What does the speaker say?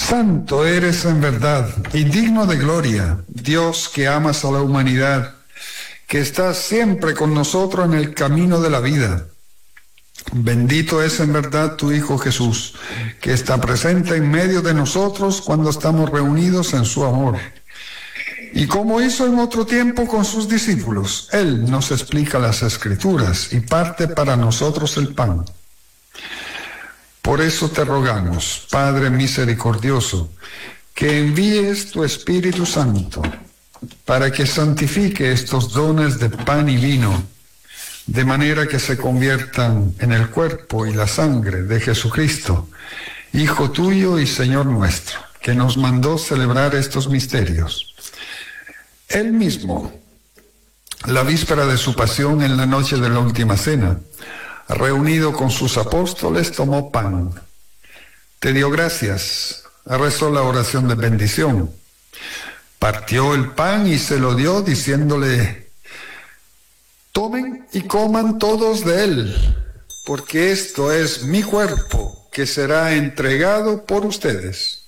Santo eres en verdad y digno de gloria, Dios que amas a la humanidad, que estás siempre con nosotros en el camino de la vida. Bendito es en verdad tu Hijo Jesús, que está presente en medio de nosotros cuando estamos reunidos en su amor. Y como hizo en otro tiempo con sus discípulos, Él nos explica las Escrituras y parte para nosotros el pan. Por eso te rogamos, Padre misericordioso, que envíes tu Espíritu Santo para que santifique estos dones de pan y vino, de manera que se conviertan en el cuerpo y la sangre de Jesucristo, Hijo tuyo y Señor nuestro, que nos mandó celebrar estos misterios. Él mismo, la víspera de su pasión en la noche de la última cena, reunido con sus apóstoles, tomó pan, te dio gracias, rezó la oración de bendición, partió el pan y se lo dio diciéndole: tomen y coman todos de él, porque esto es mi cuerpo que será entregado por ustedes.